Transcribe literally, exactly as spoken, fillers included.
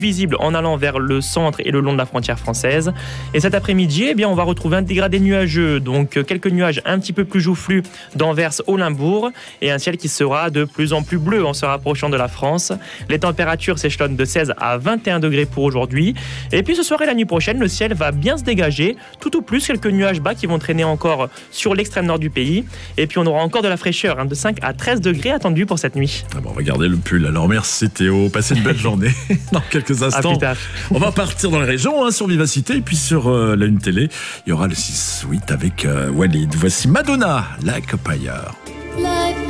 visible en allant vers le centre et le long de la frontière française. Et cet après-midi, eh bien, on va retrouver un dégradé nuageux, donc quelques nuages un petit peu plus joufflus d'Anvers au Limbourg et un ciel qui sera de plus en plus bleu en se rapprochant de la France. Les températures s'échelonnent de seize à vingt et un degrés pour aujourd'hui. Et puis ce soir et la nuit prochaine, le ciel va bien se dégager, tout au plus quelques nuages bas qui vont traîner encore sur l'extrême nord du pays. Et puis on aura encore de la fraîcheur, hein, de cinq à treize degrés attendus pour cette nuit. Ah bon, on va garder le pull. Alors merci Théo, passez une belle journée. Dans quelques instants, on va partir dans les régions, hein, sur Vivacité, et puis sur euh, la Une Télé, il y aura le six huit avec euh, Walid. Voici Madonna, Like a Pyre.